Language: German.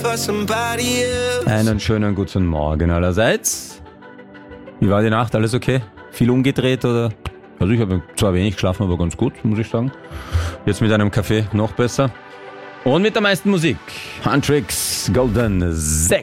Einen schönen guten Morgen allerseits. Wie war die Nacht? Alles okay? Viel umgedreht oder? Also ich habe zwar wenig geschlafen, aber ganz gut, muss ich sagen. Jetzt mit einem Kaffee noch besser. Und mit der meisten Musik. Huntrix Golden 6.